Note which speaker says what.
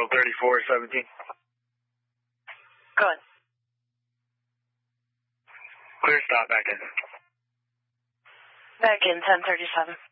Speaker 1: 3417.
Speaker 2: Go ahead.
Speaker 1: Clear stop, back in.
Speaker 2: Back in 1037.